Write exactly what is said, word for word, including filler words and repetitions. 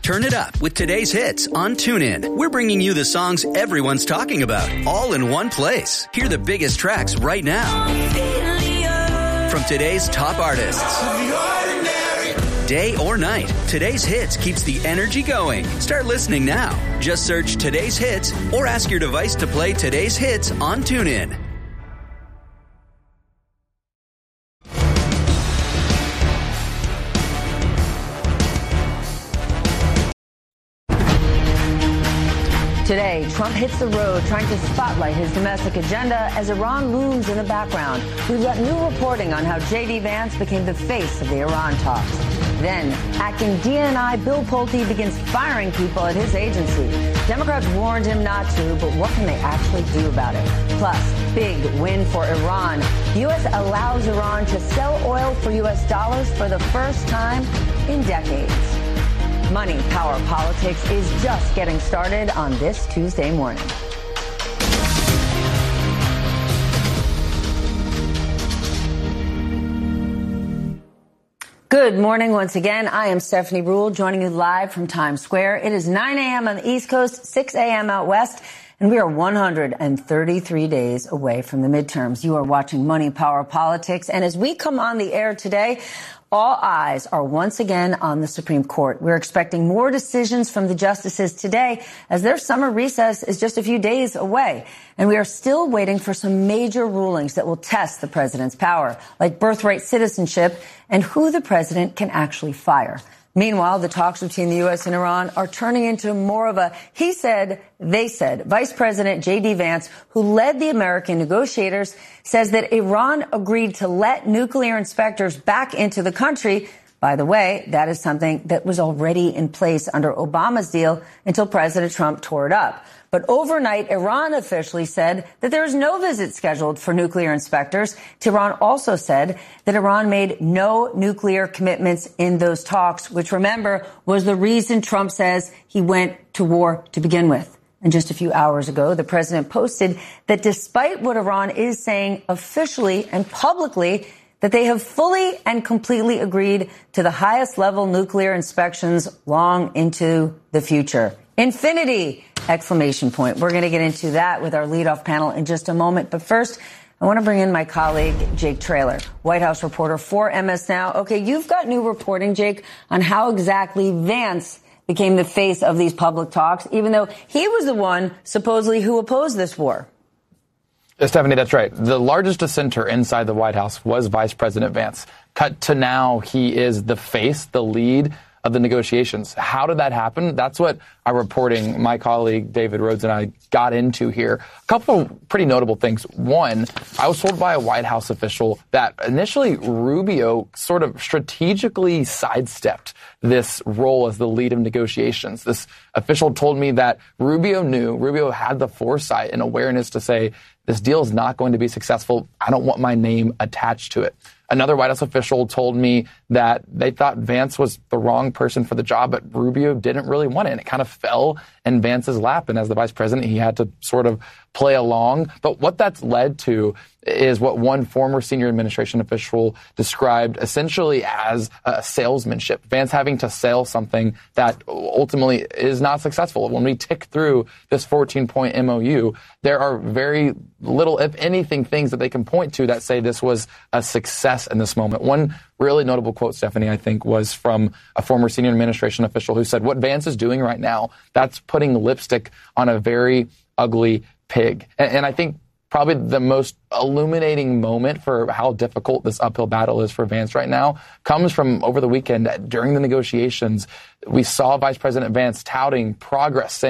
Turn it up with today's hits on TuneIn. We're bringing you the songs everyone's talking about, all in one place. Hear the biggest tracks right now. From today's top artists. Day or night, today's hits keeps the energy going. Start listening now. Just search Today's Hits or ask your device to play today's hits on TuneIn. Today, Trump hits the road trying to spotlight his domestic agenda as Iran looms in the background. We've got new reporting on how J D Vance became the face of the Iran talks. Then, acting D N I Bill Pulte begins firing people at his agency. Democrats warned him not to, but what can they actually do about it? Plus, big win for Iran. The U S allows Iran to sell oil for U S dollars for the first time in decades. Money, Power, Politics is just getting started on this Tuesday morning. Good morning once again. I am Stephanie Ruhle, joining you live from Times Square. It is nine a.m. on the East Coast, six a.m. out west, and we are one hundred thirty-three days away from the midterms. You are watching Money, Power, Politics, and as we come on the air today, all eyes are once again on the Supreme Court. We're expecting more decisions from the justices today as their summer recess is just a few days away. And we are still waiting for some major rulings that will test the president's power, like birthright citizenship and who the president can actually fire. Meanwhile, the talks between the U S and Iran are turning into more of a he said, they said. Vice President J D Vance, who led the American negotiators, says that Iran agreed to let nuclear inspectors back into the country. By the way, that is something that was already in place under Obama's deal until President Trump tore it up. But overnight, Iran officially said that there is no visit scheduled for nuclear inspectors. Tehran also said that Iran made no nuclear commitments in those talks, which, remember, was the reason Trump says he went to war to begin with. And just a few hours ago, the president posted that despite what Iran is saying officially and publicly, that they have fully and completely agreed to the highest level nuclear inspections long into the future. Infinity! Exclamation point. We're going to get into that with our leadoff panel in just a moment. But first, I want to bring in my colleague, Jake Traylor, White House reporter for M S Now. Okay, you've got new reporting, Jake, on how exactly Vance became the face of these public talks, even though he was the one supposedly who opposed this war. Stephanie, that's right. The largest dissenter inside the White House was Vice President Vance. Cut to now, he is the face, the lead of the negotiations. How did that happen? That's what our reporting, my colleague David Rhodes and I got into here. A couple of pretty notable things. One, I was told by a White House official that initially Rubio sort of strategically sidestepped this role as the lead of negotiations. This official told me that Rubio knew, Rubio had the foresight and awareness to say, this deal is not going to be successful. I don't want my name attached to it. Another White House official told me that they thought Vance was the wrong person for the job, but Rubio didn't really want it. And it kind of fell in Vance's lap. And as the vice president, he had to sort of play along. But what that's led to is what one former senior administration official described essentially as a salesmanship. Vance having to sell something that ultimately is not successful. When we tick through this fourteen-point M O U, there are very little, if anything, things that they can point to that say this was a success in this moment. One really notable quote, Stephanie, I think, was from a former senior administration official who said, what Vance is doing right now, that's putting lipstick on a very ugly pig. And, and I think probably the most illuminating moment for how difficult this uphill battle is for Vance right now comes from over the weekend during the negotiations. We saw Vice President Vance touting progress, saying